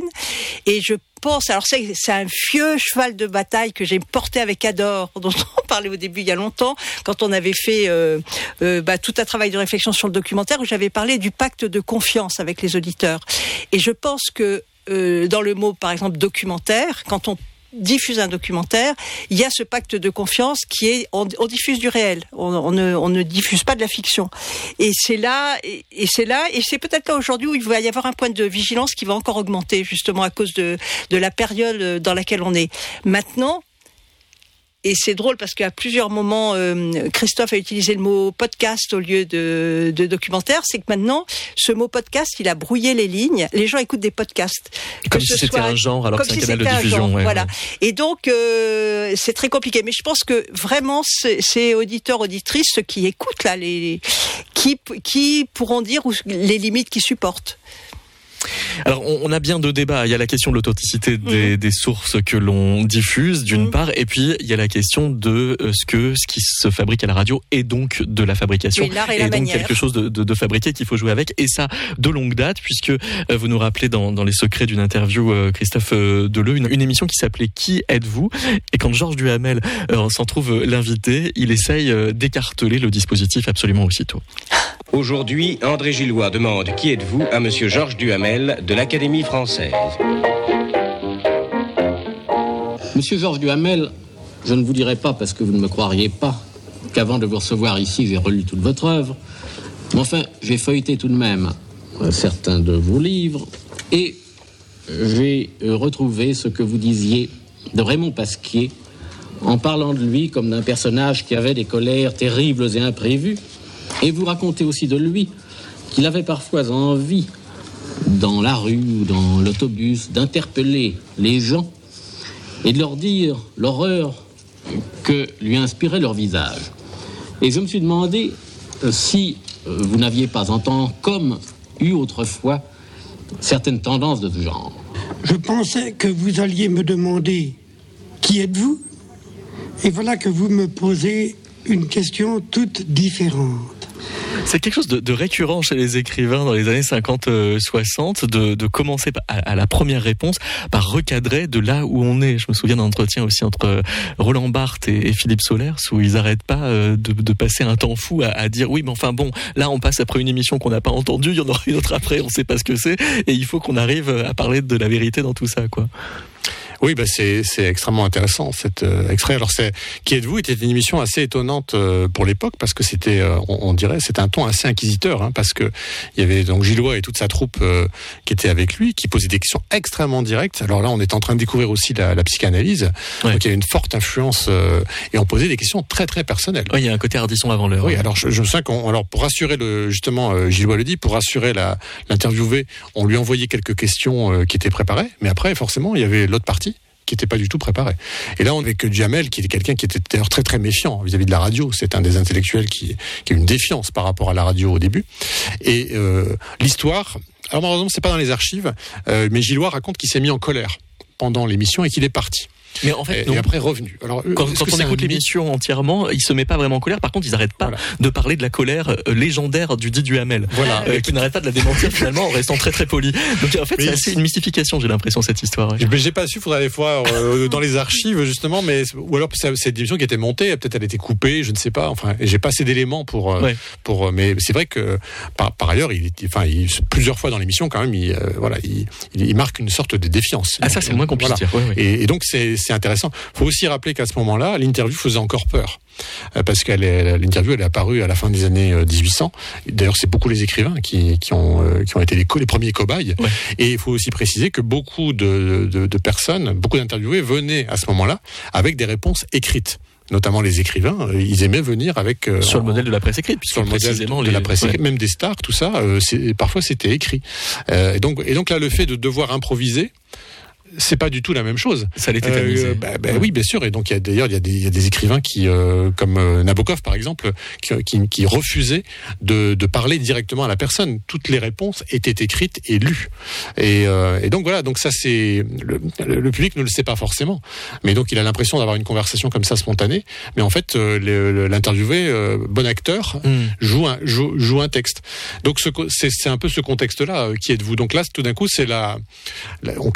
Et je pense, alors c'est un vieux cheval de bataille que j'ai porté avec Ador, dont on parlait au début il y a longtemps, quand on avait fait tout un travail de réflexion sur le documentaire, où j'avais parlé du pacte de confiance avec les auditeurs. Et je pense que dans le mot, par exemple, documentaire, quand on diffuse un documentaire, il y a ce pacte de confiance qui est, on diffuse du réel, on ne diffuse pas de la fiction. Et c'est c'est peut-être là aujourd'hui où il va y avoir un point de vigilance qui va encore augmenter, justement à cause de la période dans laquelle on est. Maintenant, et c'est drôle parce qu'à plusieurs moments, Christophe a utilisé le mot podcast au lieu de documentaire. C'est que maintenant, ce mot podcast, il a brouillé les lignes. Les gens écoutent des podcasts. Comme si c'était un genre, alors que c'est un canal de diffusion. Ouais, voilà. Ouais. Et donc, c'est très compliqué. Mais je pense que vraiment, ces auditeurs, auditrices, ceux qui écoutent là, qui pourront dire les limites qu'ils supportent. Alors, on a bien deux débats. Il y a la question de l'authenticité des sources que l'on diffuse, d'une part, et puis il y a la question de ce qui se fabrique à la radio et donc de la fabrication. Oui, l'art et donc manière. Quelque chose de fabriqué qu'il faut jouer avec, et ça de longue date, puisque vous nous rappelez dans les secrets d'une interview, Christophe Deleu, une émission qui s'appelait Qui êtes-vous ? Et quand Georges Duhamel s'en trouve l'invité, il essaye d'écarteler le dispositif absolument aussitôt. Aujourd'hui, André Gillois demande qui êtes-vous à monsieur Georges Duhamel de l'Académie française. Monsieur Georges Duhamel, je ne vous dirai pas, parce que vous ne me croiriez pas, qu'avant de vous recevoir ici, j'ai relu toute votre œuvre. Mais enfin, j'ai feuilleté tout de même certains de vos livres et j'ai retrouvé ce que vous disiez de Raymond Pasquier en parlant de lui comme d'un personnage qui avait des colères terribles et imprévues. Et vous racontez aussi de lui qu'il avait parfois envie, dans la rue ou dans l'autobus, d'interpeller les gens et de leur dire l'horreur que lui inspirait leur visage. Et je me suis demandé si vous n'aviez pas en tant qu'homme eu autrefois certaines tendances de ce genre. Je pensais que vous alliez me demander qui êtes-vous, et voilà que vous me posez une question toute différente. C'est quelque chose de récurrent chez les écrivains dans les années 50-60, de commencer à la première réponse par recadrer de là où on est. Je me souviens d'un entretien aussi entre Roland Barthes et Philippe Solers, où ils n'arrêtent pas de passer un temps fou à dire oui, mais enfin bon, là on passe après une émission qu'on n'a pas entendue, il y en aura une autre après, on ne sait pas ce que c'est, et il faut qu'on arrive à parler de la vérité dans tout ça, quoi. Oui, c'est extrêmement intéressant cet extrait. Alors Qui êtes-vous était une émission assez étonnante pour l'époque, parce que c'était, on dirait, c'était un ton assez inquisiteur, parce que il y avait donc Gillois et toute sa troupe qui était avec lui, qui posaient des questions extrêmement directes. Alors là, on est en train de découvrir aussi la psychanalyse, ouais. Donc il y a une forte influence et on posait des questions très très personnelles. Oui, il y a un côté Ardisson avant l'heure. Oui, alors je me souviens pour rassurer Gillois le dit, pour rassurer l'interviewé, on lui envoyait quelques questions qui étaient préparées, mais après forcément il y avait l'autre partie qui n'était pas du tout préparé. Et là, on avait que Duhamel, qui était quelqu'un qui était d'ailleurs très très méfiant vis-à-vis de la radio. C'est un des intellectuels qui a une défiance par rapport à la radio au début. Et l'histoire, alors malheureusement, c'est pas dans les archives, mais Gillois raconte qu'il s'est mis en colère pendant l'émission et qu'il est parti. Mais en fait, et après revenu. Alors, quand on écoute l'émission entièrement, il se met pas vraiment en colère. Par contre, ils n'arrêtent pas de parler de la colère légendaire du dit Duhamel, qui n'arrête pas de la démentir finalement en restant très très poli. Donc en fait, c'est assez une mystification, j'ai l'impression, cette histoire. Ouais. Mais j'ai pas su, faudrait aller voir dans les archives justement, ou alors c'est une émission qui était montée, peut-être elle était coupée, je ne sais pas. Enfin, j'ai pas assez d'éléments pour. Mais c'est vrai que par ailleurs, plusieurs fois dans l'émission quand même, il marque une sorte de défiance. Ah, ça c'est le moins qu'on puisse dire. Ouais. Et donc c'est intéressant. Il faut aussi rappeler qu'à ce moment-là, l'interview faisait encore peur. Parce que l'interview elle est apparue à la fin des années 1800. D'ailleurs, c'est beaucoup les écrivains qui ont été les premiers cobayes. Ouais. Et il faut aussi préciser que beaucoup de personnes, beaucoup d'interviewés venaient à ce moment-là avec des réponses écrites. Notamment les écrivains, ils aimaient venir avec sur le modèle de la presse écrite, sur le modèle de la presse écrite, même des stars, tout ça. Parfois, c'était écrit. Et donc là, le fait de devoir improviser, c'est pas du tout la même chose. Ça l'était tamisé. Oui, bien sûr. Et donc il y a des écrivains qui, comme Nabokov par exemple, qui refusaient de parler directement à la personne. Toutes les réponses étaient écrites et lues. Et donc voilà. Donc ça c'est le public ne le sait pas forcément. Mais donc il a l'impression d'avoir une conversation comme ça spontanée. Mais en fait l'interviewé, bon acteur, joue un texte. Donc c'est un peu ce contexte-là. Qui êtes-vous ? Donc là tout d'un coup on